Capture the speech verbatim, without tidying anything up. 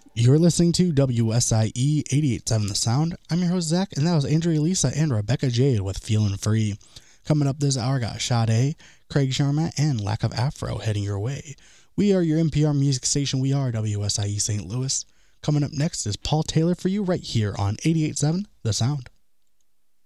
You're listening to W S I E eighty-eight point seven The Sound. I'm your host, Zach, and that was Andrea Lisa and Rebecca Jade with Feeling Free. Coming up this hour, got Sade, Craig Sharma, and Lack of Afro heading your way. We are your N P R music station. We are W S I E Saint Louis. Coming up next is Paul Taylor for you right here on eighty-eight point seven The Sound.